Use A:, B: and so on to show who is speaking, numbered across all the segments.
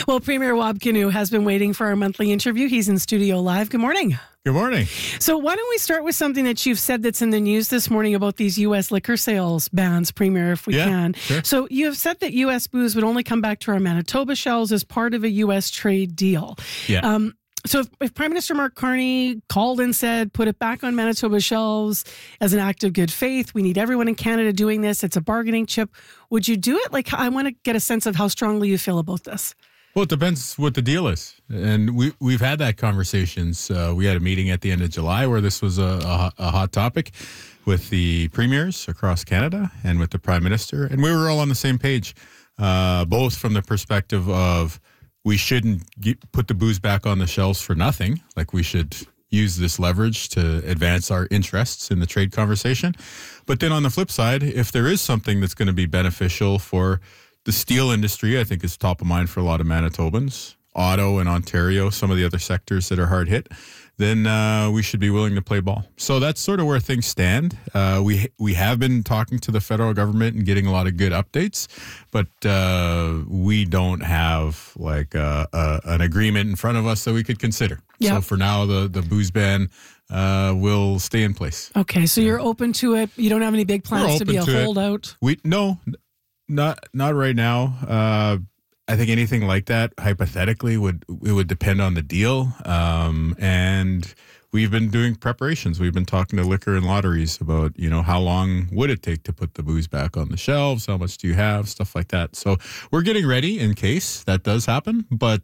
A: Well, Premier Wabkinew has been waiting for our monthly interview. He's in studio live. Good morning.
B: Good morning.
A: So why don't we start with something that you've said that's in the news this morning about these U.S. liquor sales bans, Premier, if we can.
B: Sure.
A: So you have said that U.S. booze would only come back to our Manitoba shelves as part of a U.S. trade deal.
B: Yeah.
A: So if Prime Minister Mark Carney called and said, put it back on Manitoba shelves as an act of good faith, we need everyone in Canada doing this, it's a bargaining chip, would you do it? Like, I want to get a sense of how strongly you feel about this.
B: Well, it depends what the deal is. And we've had that conversations. We had a meeting at the end of July where this was a hot topic with the premiers across Canada and with the Prime Minister. And we were all on the same page, both from the perspective of we shouldn't put the booze back on the shelves for nothing. Like, we should use this leverage to advance our interests in the trade conversation. But then on the flip side, if there is something that's going to be beneficial for the steel industry, I think is top of mind for a lot of Manitobans, auto and Ontario, some of the other sectors that are hard hit, then we should be willing to play ball. So that's sort of where things stand. We have been talking to the federal government and getting a lot of good updates, but we don't have like an agreement in front of us that we could consider. Yep. So for now, the booze ban will stay in place.
A: Okay, so you're open to it. You don't have any big plans to be a holdout?
B: No, not right now. I think anything like that, hypothetically, would depend on the deal. And we've been doing preparations. We've been talking to liquor and lotteries about, how long would it take to put the booze back on the shelves? How much do you have? Stuff like that. So we're getting ready in case that does happen. But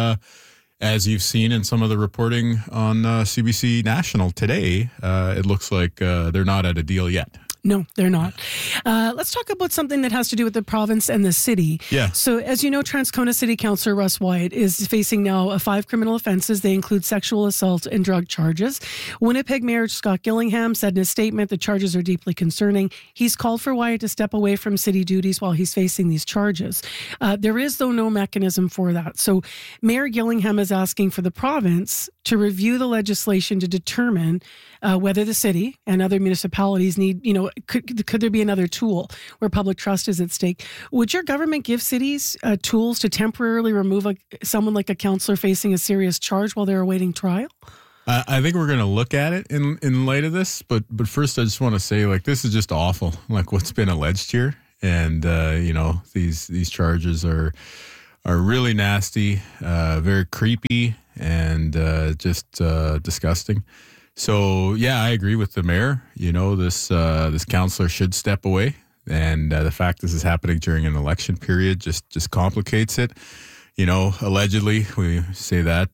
B: as you've seen in some of the reporting on CBC National today, it looks like they're not at a deal yet.
A: No, they're not. Let's talk about something that has to do with the province and the city.
B: Yeah.
A: So as you know, Transcona City Councillor Russ Wyatt is facing now 5 criminal offences. They include sexual assault and drug charges. Winnipeg Mayor Scott Gillingham said in a statement the charges are deeply concerning. He's called for Wyatt to step away from city duties while he's facing these charges. There is, though, no mechanism for that. So Mayor Gillingham is asking for the province to review the legislation to determine whether the city and other municipalities need, could there be another tool where public trust is at stake? Would your government give cities tools to temporarily remove someone like a councillor facing a serious charge while they're awaiting trial?
B: I think we're going to look at it in light of this, but first I just want to say, this is just awful, what's been alleged here. And, these charges are really nasty, very creepy, and just disgusting. So, yeah, I agree with the mayor. This councillor should step away. And the fact this is happening during an election period just complicates it. Allegedly, we say that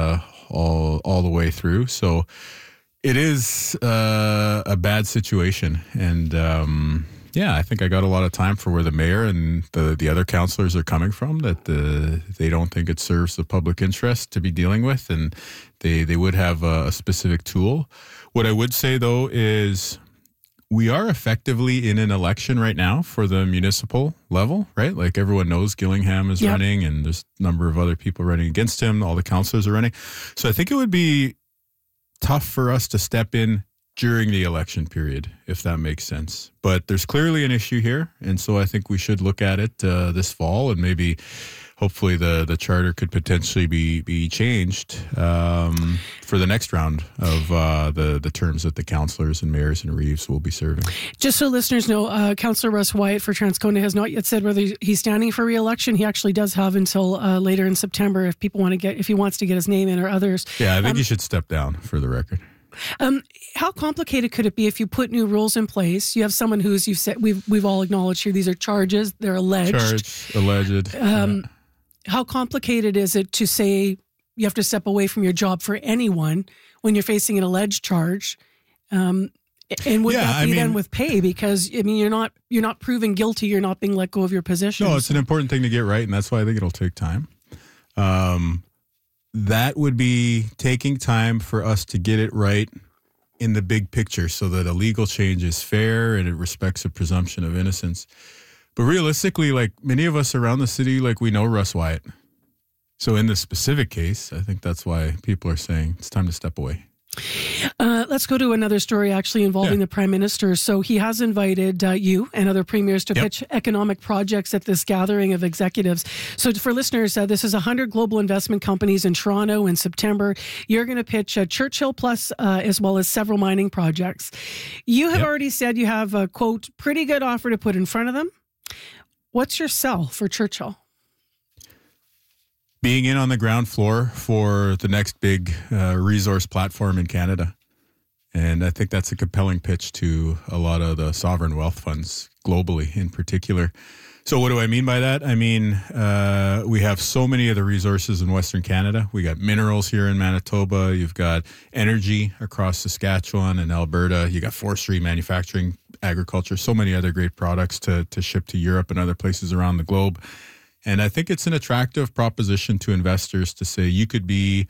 B: all the way through. So it is a bad situation. And, I think I got a lot of time for where the mayor and the other councillors are coming from, that they don't think it serves the public interest to be dealing with, and they would have a specific tool. What I would say, though, is we are effectively in an election right now for the municipal level, right? Like, everyone knows Gillingham is running, and there's a number of other people running against him. All the councillors are running. So I think it would be tough for us to step in during the election period, if that makes sense. But there's clearly an issue here, and so I think we should look at it this fall, and maybe hopefully the charter could potentially be changed for the next round of the terms that the councillors and mayors and reeves will be serving.
A: Just so listeners know, Councillor Russ Wyatt for Transcona has not yet said whether he's standing for re-election. He actually does have until later in September if he wants to get his name in, or others.
B: Yeah, I think he should step down, for the record.
A: How complicated could it be if you put new rules in place? You have someone who's, you've said, we've all acknowledged here, these are charges, they're alleged.
B: Alleged.
A: How complicated is it to say you have to step away from your job for anyone when you're facing an alleged charge? And would that be then with pay? Because you're not proven guilty, you're not being let go of your position.
B: No, it's an important thing to get right, and that's why I think it'll take time. That would be taking time for us to get it right in the big picture, so that a legal change is fair and it respects a presumption of innocence. But realistically, many of us around the city, we know Russ Wyatt. So in this specific case, I think that's why people are saying it's time to step away.
A: Let's let's go to another story actually involving the Prime Minister. So he has invited you and other premiers to pitch economic projects at this gathering of executives. So for listeners, this is 100 global investment companies in Toronto in September. You're going to pitch Churchill Plus as well as several mining projects. You have already said you have a, quote, pretty good offer to put in front of them. What's your sell for Churchill?
B: Being in on the ground floor for the next big resource platform in Canada. And I think that's a compelling pitch to a lot of the sovereign wealth funds globally in particular. So what do I mean by that? I mean, we have so many of the resources in Western Canada. We got minerals here in Manitoba. You've got energy across Saskatchewan and Alberta. You got forestry, manufacturing, agriculture, so many other great products to ship to Europe and other places around the globe. And I think it's an attractive proposition to investors to say you could be,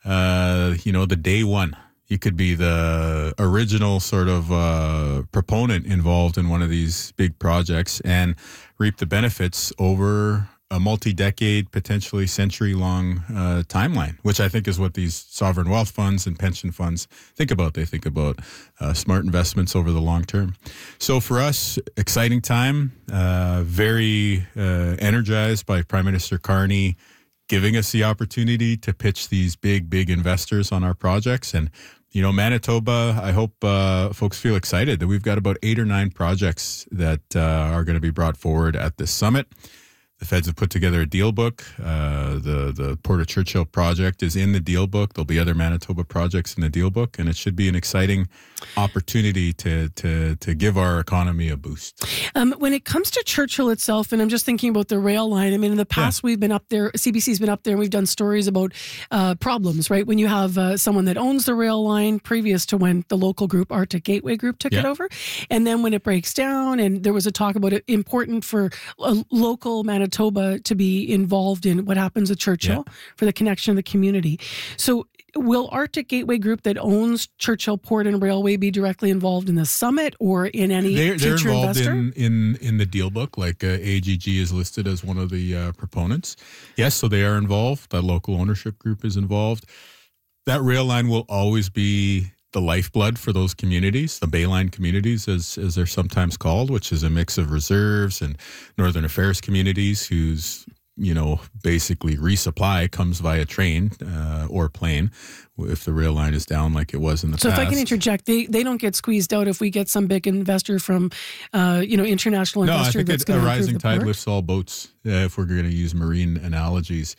B: the day one. You could be the original sort of proponent involved in one of these big projects and reap the benefits over a multi-decade, potentially century-long timeline, which I think is what these sovereign wealth funds and pension funds think about. They think about smart investments over the long term. So for us, exciting time, very energized by Prime Minister Carney giving us the opportunity to pitch these big investors on our projects. And Manitoba, I hope folks feel excited that we've got about 8 or 9 projects that are going to be brought forward at this summit. The feds have put together a deal book. The Port of Churchill project is in the deal book. There'll be other Manitoba projects in the deal book, and it should be an exciting opportunity to give our economy a boost.
A: When it comes to Churchill itself, and I'm just thinking about the rail line, I mean, in the past we've been up there, CBC's been up there, and we've done stories about problems, right? When you have someone that owns the rail line previous to when the local group, Arctic Gateway Group, took it over, and then when it breaks down, and there was a talk about it important for a local Manitoba to be involved in what happens at Churchill for the connection of the community. So will Arctic Gateway Group that owns Churchill Port and Railway be directly involved in the summit or in any future
B: involved
A: investor?
B: in the deal book, like AGG is listed as one of the proponents. Yes, so they are involved. That local ownership group is involved. That rail line will always be the lifeblood for those communities, the Bayline communities, as they're sometimes called, which is a mix of reserves and Northern Affairs communities whose, basically resupply comes via train or plane if the rail line is down like it was in the past.
A: So if I can interject, they don't get squeezed out if we get some big investor from, international investor that's going to
B: a rising tide lifts all boats, if we're going to use marine analogies.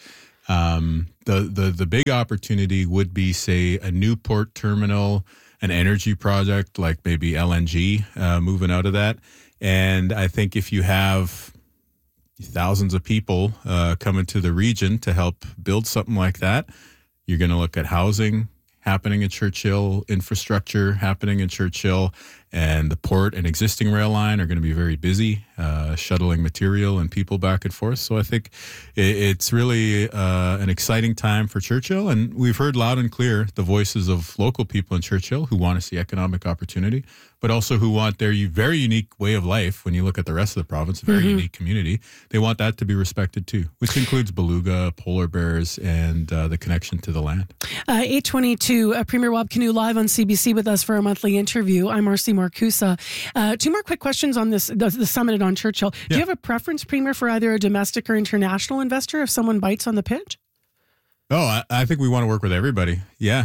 B: The big opportunity would be, say, a new port terminal, an energy project like maybe LNG moving out of that. And I think if you have thousands of people coming to the region to help build something like that, you're going to look at housing happening in Churchill, infrastructure happening in Churchill, and the port and existing rail line are going to be very busy shuttling material and people back and forth. So I think it's really an exciting time for Churchill. And we've heard loud and clear the voices of local people in Churchill who want to see economic opportunity, but also who want their very unique way of life. When you look at the rest of the province, a very unique community, they want that to be respected too, which includes beluga, polar bears, and the connection to the land.
A: 8:22, Premier Rob Canoe live on CBC with us for a monthly interview. I'm Marcy Marcusa. 2 more quick questions on this, the summit on Churchill. Do you have a preference, Premier, for either a domestic or international investor if someone bites on the pitch?
B: Oh, I think we want to work with everybody. Yeah.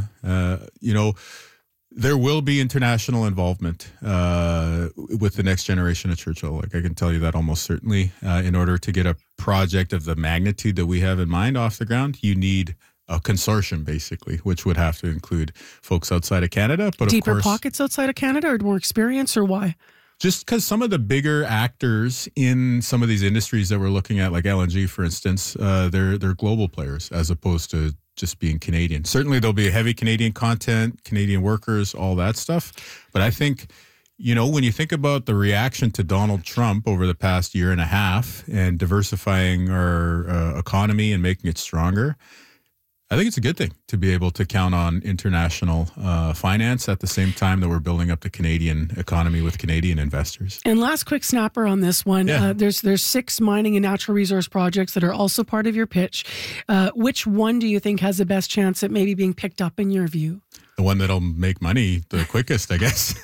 B: There will be international involvement with the next generation of Churchill. Like I can tell you that almost certainly. In order to get a project of the magnitude that we have in mind off the ground, you need a consortium, basically, which would have to include folks outside of Canada. But
A: deeper
B: of course,
A: pockets outside of Canada or more experience, or why?
B: Just because some of the bigger actors in some of these industries that we're looking at, like LNG, for instance, they're global players as opposed to just being Canadian. Certainly there'll be heavy Canadian content, Canadian workers, all that stuff. But I think, when you think about the reaction to Donald Trump over the past year and a half and diversifying our economy and making it stronger, I think it's a good thing to be able to count on international finance at the same time that we're building up the Canadian economy with Canadian investors.
A: And last quick snapper on this one. There's 6 mining and natural resource projects that are also part of your pitch. Which one do you think has the best chance at maybe being picked up in your view?
B: The one that'll make money the quickest, I guess.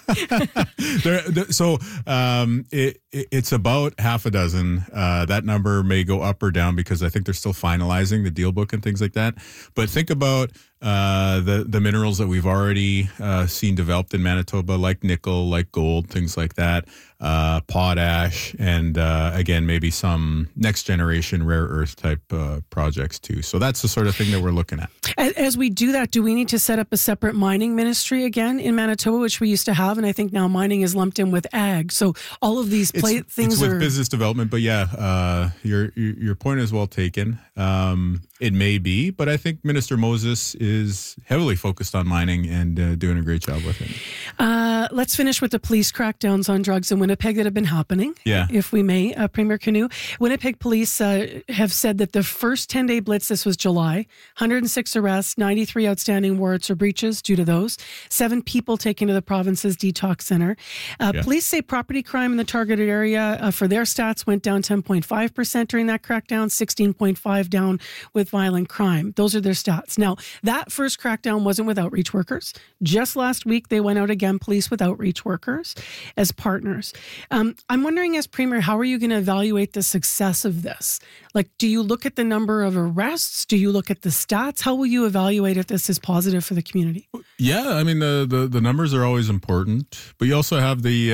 B: It's about half a dozen. That number may go up or down because I think they're still finalizing the deal book and things like that. But think about the minerals that we've already seen developed in Manitoba, like nickel, like gold, things like that, potash, and again, maybe some next generation rare earth type projects too. So that's the sort of thing that we're looking at.
A: As we do that, do we need to set up a separate mining ministry again in Manitoba, which we used to have? And I think now mining is lumped in with ag. So all of these things
B: it's with business development, but yeah, your point is well taken. It may be, but I think Minister Moses is heavily focused on mining and doing a great job with it.
A: Let's finish with the police crackdowns on drugs in Winnipeg that have been happening, if we may. Premier Canoe, Winnipeg police have said that the first 10-day blitz, this was July, 106 arrests, 93 outstanding warrants or breaches due to those, 7 people taken to the province's detox center. Police say property crime in the targeted area for their stats went down 10.5% during that crackdown, 16.5% down with violent crime. Those are their stats. Now, that first crackdown wasn't with outreach workers. Just last week, they went out again, police with outreach workers as partners. I'm wondering, as Premier, how are you going to evaluate the success of this? Like, do you look at the number of arrests? Do you look at the stats? How will you evaluate if this is positive for the community?
B: Yeah, I mean, the numbers are always important, but you also have the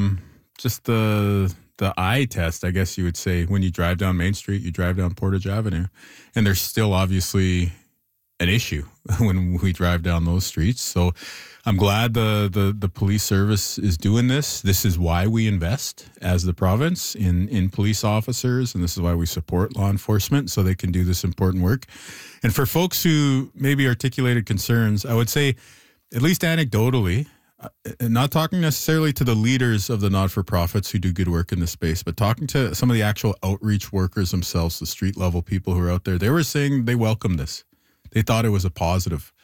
B: eye test, I guess you would say. When you drive down Main Street, you drive down Portage Avenue, and there's still obviously an issue when we drive down those streets. So I'm glad the police service is doing this. This is why we invest as the province in police officers, and this is why we support law enforcement so they can do this important work. And for folks who maybe articulated concerns, I would say, at least anecdotally, not talking necessarily to the leaders of the not-for-profits who do good work in this space, but talking to some of the actual outreach workers themselves, the street-level people who are out there, they were saying they welcomed this. They thought it was a positive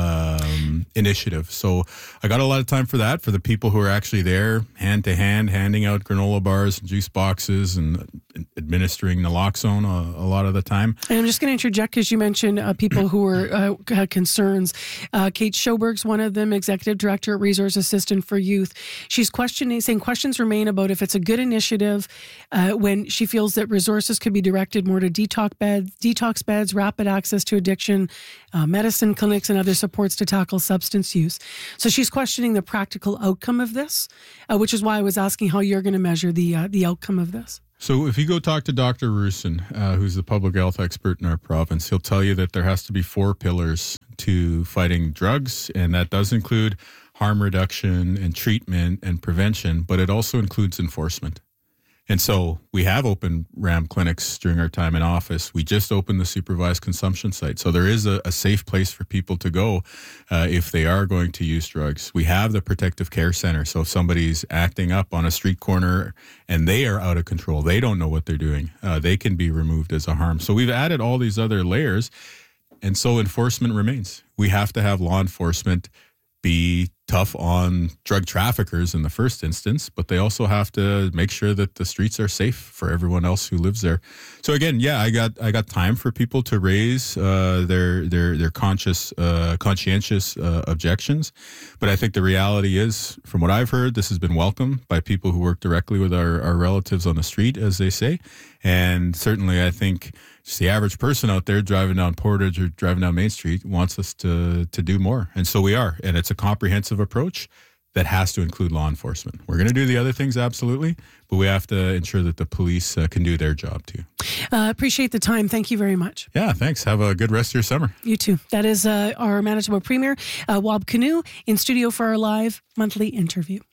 B: initiative. So I got a lot of time for that, for the people who are actually there, hand to hand, handing out granola bars and juice boxes and administering naloxone a lot of the time.
A: And I'm just going to interject because you mentioned people who were had concerns. Kate Schoberg's one of them, Executive Director at Resource Assistant for Youth. She's saying questions remain about if it's a good initiative when she feels that resources could be directed more to detox beds, rapid access to addiction, medicine clinics, and other supports to tackle substance use. So she's questioning the practical outcome of this, which is why I was asking how you're going to measure the outcome of this.
B: So if you go talk to Dr. Rusin, who's the public health expert in our province, he'll tell you that there has to be 4 pillars to fighting drugs, and that does include harm reduction and treatment and prevention, but it also includes enforcement. And so we have opened RAM clinics during our time in office. We just opened the supervised consumption site. So there is a safe place for people to go if they are going to use drugs. We have the protective care center. So if somebody's acting up on a street corner and they are out of control, they don't know what they're doing, they can be removed as a harm. So we've added all these other layers. And so enforcement remains. We have to have law enforcement be tough on drug traffickers in the first instance, but they also have to make sure that the streets are safe for everyone else who lives there. So again, yeah, I got time for people to raise their conscientious objections, but I think the reality is, from what I've heard, this has been welcomed by people who work directly with our relatives on the street, as they say, and certainly I think just the average person out there driving down Portage or driving down Main Street wants us to do more. And so we are. And it's a comprehensive approach that has to include law enforcement. We're going to do the other things, absolutely, but we have to ensure that the police can do their job too.
A: Appreciate the time. Thank you very much.
B: Yeah, thanks. Have a good rest of your summer.
A: You too. That is our Manitoba Premier, Wab Kinew, in studio for our live monthly interview.